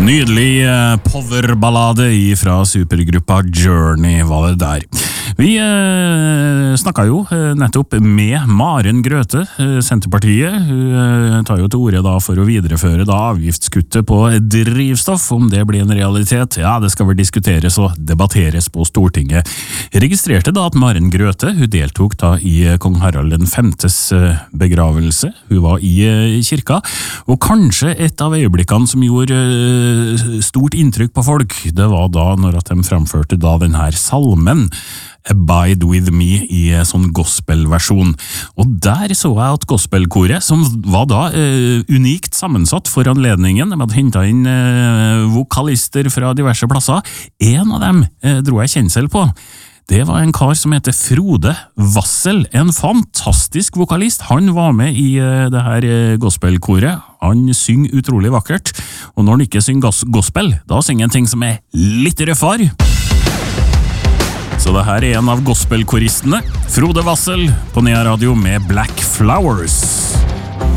Nydelig powerballade fra supergruppa Journey var det der. Vi snakket jo nettopp med Maren Grøthe, Senterpartiet. Hun tar jo til ordet da for å videreføre da avgiftskuttet på drivstoff. Om det blir en realitet, ja, det skal vel diskuteres og debatteres på Stortinget. Jeg registrerte da at Maren Grøthe, hun deltok da i kong Harald den 5.s begravelse. Hun var i kirka, og kanskje et av øyeblikkene som gjorde stort inntrykk på folk, det var da når at de fremførte da den her salmen Abide With Me i sånn gospelversjon. Og der så jeg at gospelkoret, som var da unikt sammensatt for anledningen, de hadde hentet inn vokalister fra diverse plasser. En av dem dro jeg kjensel på. Det var en kar som heter Frode Wassel, en fantastisk vokalist. Han var med i det her gospelkoret. Han synger utrolig vakkert, og når han ikke synger gospel, da synger han ting som er litt røffar. Så det her er en av gospelkoristene, Frode Wassel, på Nea Radio med Black Flowers.